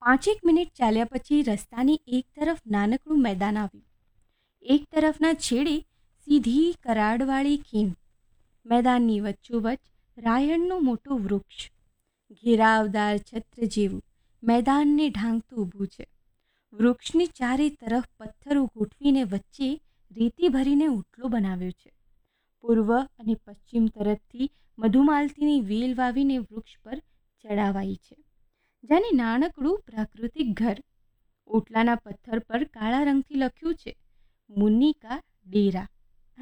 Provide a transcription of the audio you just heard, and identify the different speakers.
Speaker 1: પાંચેક મિનિટ ચાલ્યા પછી રસ્તાની એક તરફ નાનકડું મેદાન આવ્યું. એક તરફના છેડે સીધી કરાડવાળી ખીણ. મેદાનની વચ્ચોવચ્ચ રાયણનું મોટું વૃક્ષ, ઘેરાવદાર છત્ર જેવું, મેદાનને ઢાંકતું ઊભું છે. વૃક્ષની ચારે તરફ પથ્થરો ગોઠવીને વચ્ચે રેતી ભરીને ઓટલો બનાવ્યો છે. પૂર્વ અને પશ્ચિમ તરફથી મધુમાલતીની વેલ વાવીને વૃક્ષ પર ચડાવાઈ છે. જાણે નાનકડું પ્રાકૃતિક ઘર. ઓટલાના પથ્થર પર કાળા રંગથી લખ્યું છે, મુનિકા ડેરા.